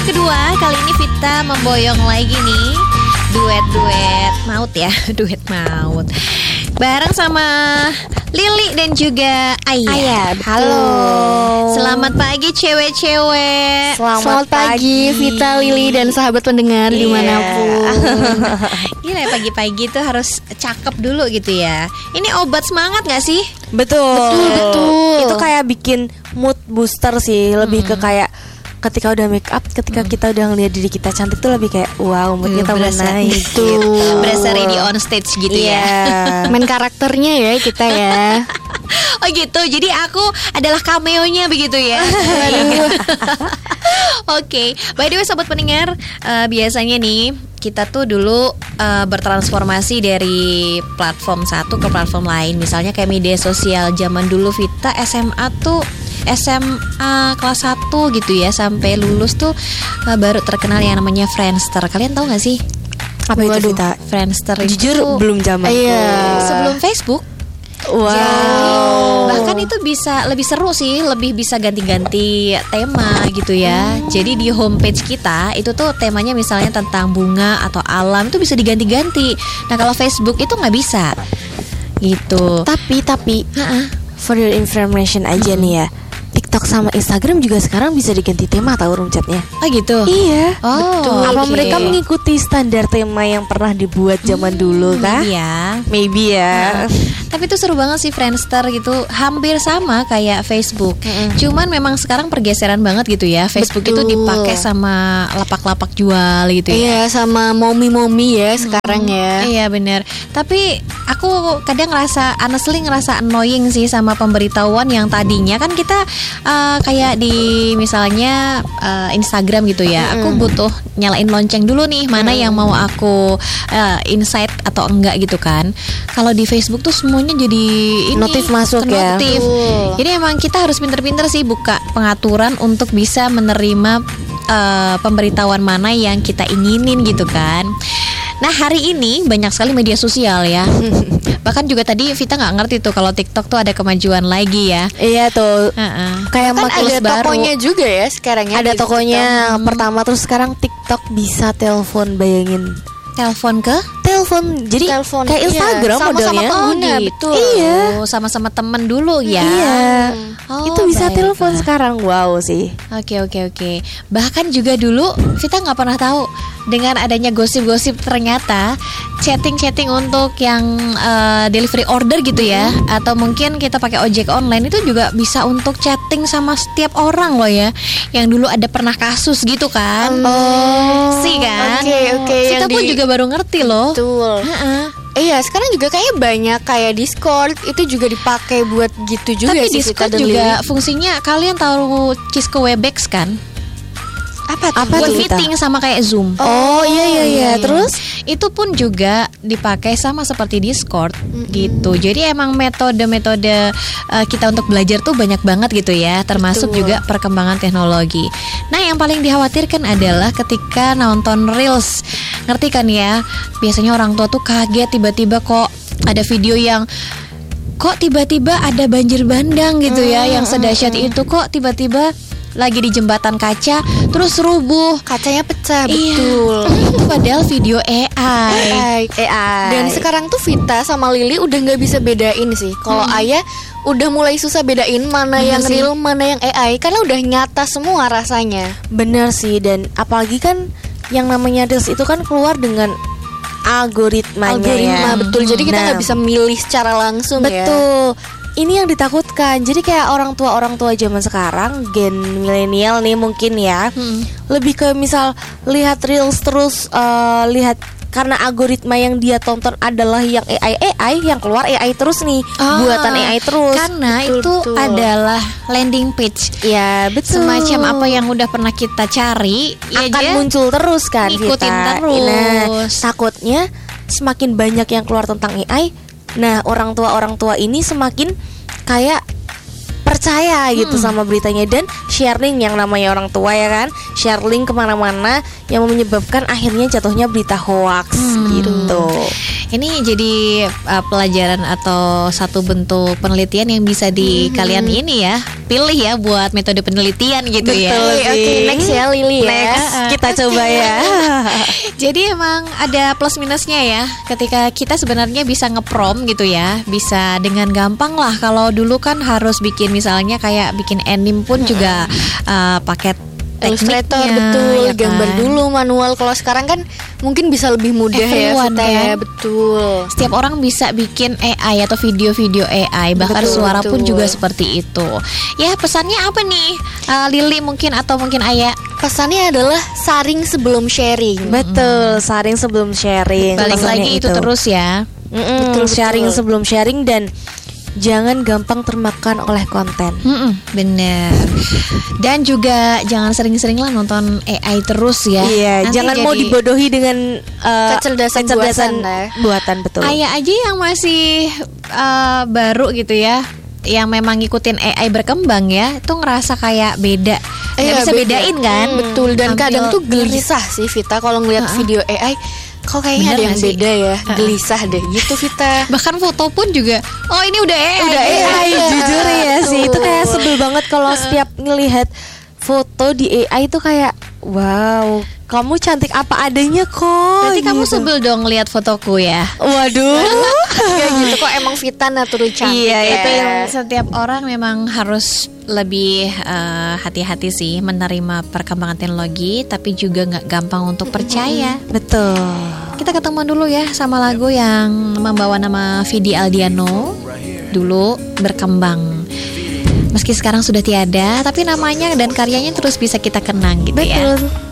kedua, kali ini Vita memboyong lagi nih duet maut ya, duet maut bareng sama Lili dan juga Ayah. Halo. Selamat pagi cewek-cewek. Selamat pagi Vita, Lili dan sahabat pendengar dimanapun. Gila ya, pagi-pagi tuh harus cakep dulu gitu ya. Ini obat semangat gak sih? Betul. Itu kayak bikin mood booster sih. Lebih ke kayak ketika udah make up, ketika kita udah ngeliat diri kita cantik tuh lebih kayak wow, moodnya tambah naik gitu. Berasa ready on stage gitu ya. Main karakternya ya kita ya. Oh gitu, jadi aku adalah cameo-nya begitu ya. Oke, by the way sobat pendengar, biasanya nih kita tuh dulu bertransformasi dari platform satu ke platform lain. Misalnya kayak media sosial zaman dulu Vita SMA tuh SMA kelas 1 gitu ya, sampai lulus tuh baru terkenal yang namanya Friendster. Kalian tahu gak sih? Apa itu Vita? Friendster Jujur itu belum zaman. sebelum Facebook. Wow. Jadi, bahkan itu bisa lebih seru sih, lebih bisa ganti-ganti tema gitu ya. Jadi di homepage kita itu tuh temanya misalnya tentang bunga atau alam, itu bisa diganti-ganti. Nah kalau Facebook itu nggak bisa gitu. Tapi for your information aja nih ya, TikTok sama Instagram juga sekarang bisa diganti tema tahu rumcatnya. Oh gitu. Iya. Oh, betul. Apa okay. mereka mengikuti standar tema yang pernah dibuat zaman dulu kah? Iya. Maybe ya. Tapi itu seru banget sih Friendster gitu. Hampir sama kayak Facebook. Cuman memang sekarang pergeseran banget gitu ya. Facebook Betul. itu dipakai sama lapak-lapak jual gitu ya. Iya, sama momi-momi ya sekarang ya. Iya benar. Tapi aku kadang ngerasa annoying sih sama pemberitahuan yang tadinya kan kita kayak di misalnya Instagram gitu ya. Aku butuh nyalain lonceng dulu nih, mana yang mau aku insight atau enggak gitu kan. Kalau di Facebook tuh semuanya jadi ini Notif masuk ya. notif. Jadi emang kita harus pinter-pinter sih buka pengaturan untuk bisa menerima pemberitahuan mana yang kita inginin gitu kan. Nah hari ini banyak sekali media sosial ya. Bahkan juga tadi Vita nggak ngerti tuh kalau TikTok tuh ada kemajuan lagi ya. Iya tuh. Kayak Kan makin ada baru. Tokonya juga ya sekarang ya. Ada tokonya pertama, terus sekarang TikTok bisa telepon, bayangin. Telepon ke? Telepon. Jadi Telepon, kayak iya. Instagram Sama-sama modelnya. pengguna, gitu. betul. Iya. Sama-sama temen dulu ya. Iya. Oh, Itu bisa baiklah. telepon sekarang. Wow sih. Oke. Bahkan juga dulu Vita nggak pernah tahu dengan adanya gosip-gosip ternyata chatting untuk yang delivery order gitu ya, atau mungkin kita pakai ojek online itu juga bisa untuk chatting sama setiap orang loh ya. Yang dulu ada pernah kasus gitu kan. Sih kan. Oke, Vita yang pun di- juga baru ngerti loh. Betul. Iya, sekarang juga kayaknya banyak kayak Discord itu juga dipakai buat gitu juga Tapi sih Discord Vita dan juga Lili. fungsinya, kalian tahu Cisco Webex kan? Apa tuh? Apa Buat tuh, Vita? meeting sama kayak Zoom. Oh iya. Terus Itu pun juga dipakai sama seperti Discord gitu. Jadi emang metode-metode kita untuk belajar tuh banyak banget gitu ya, termasuk juga perkembangan teknologi. Nah, yang paling dikhawatirkan adalah ketika nonton Reels. Ngerti kan ya? Biasanya orang tua tuh kaget tiba-tiba kok ada video yang kok tiba-tiba ada banjir bandang gitu ya, yang sedahsyat itu kok tiba-tiba lagi di jembatan kaca terus rubuh. Kacanya pecah, Iya. betul. Itu padahal video AI. AI. Dan sekarang tuh Vita sama Lili udah nggak bisa bedain sih. Kalau Ayah udah mulai susah bedain mana yang sih. real, mana yang AI, karena udah nyata semua rasanya. bener sih, dan apalagi kan yang namanya Reels itu kan keluar dengan algoritmanya Algoritma, ya. betul. Jadi kita nggak Nah, bisa milih secara langsung ya. betul. Ini yang ditakutkan. Jadi kayak orang tua zaman sekarang, gen milenial nih mungkin ya, lebih ke misal lihat Reels terus, lihat karena algoritma yang dia tonton adalah yang AI, yang keluar AI terus nih, buatan AI terus. Karena Betul, itu betul. adalah landing page. Ya betul. Semacam apa yang udah pernah kita cari ya akan dia muncul terus kan, ngikutin Vita. terus. Nah, takutnya semakin banyak yang keluar tentang AI, nah orang tua ini semakin kayak percaya gitu sama beritanya, dan share link, yang namanya orang tua ya kan, share link kemana-mana yang menyebabkan akhirnya jatuhnya berita hoax gitu. Ini jadi pelajaran atau satu bentuk penelitian yang bisa di kalian ini ya pilih ya buat metode penelitian gitu. Betul, ya. Oke, next ya Lili ya. Next kita coba ya. Jadi emang ada plus minusnya ya. Ketika kita sebenarnya bisa ngeprom gitu ya, bisa dengan gampang lah. Kalau dulu kan harus bikin misalnya kayak bikin anime pun juga pakai Illustrator, tekniknya, betul, ya gambar kan? dulu manual. Kalau sekarang kan mungkin bisa lebih mudah ya Everyone, Vita ya, kan? betul. Setiap orang bisa bikin AI atau video-video AI, bahkan Betul, suara pun betul. juga seperti itu. Ya pesannya apa nih, Lili mungkin atau mungkin Aya? Pesannya adalah saring sebelum sharing. Betul, saring sebelum sharing. Balik Pesannya lagi itu terus ya. Betul, sharing sebelum sharing, dan jangan gampang termakan oleh konten. Bener. Dan juga jangan sering-sering lah nonton AI terus ya. Iya, Nanti jangan mau jadi- dibodohi dengan Kecerdasan buatan, betul. Ayah aja yang masih baru gitu ya, yang memang ngikutin AI berkembang ya, itu ngerasa kayak beda. Nggak bisa beda. bedain kan? Betul, dan Hampir kadang tuh mirip. gelisah sih Vita kalau ngeliat video AI. Kok kayaknya Bener ada yang nggak sih? beda ya, gelisah deh gitu Vita. Bahkan foto pun juga, oh ini udah AI. Udah AI. Jujur ya sih, itu kayak Betul. sebel banget kalau setiap ngelihat foto di AI itu kayak wow, kamu cantik apa adanya kok. Berarti kamu gitu. sebel dong lihat fotoku ya. Waduh. Gak gitu kok, emang Vita natural cantik. Iya, ya. itu yang setiap orang memang harus lebih hati-hati sih menerima perkembangan teknologi, tapi juga nggak gampang untuk percaya. Betul. Kita ketemu dulu ya sama lagu yang membawa nama Vidi Aldiano, dulu Berkembang. Meski sekarang sudah tiada, tapi namanya dan karyanya terus bisa kita kenang gitu ya. Betul.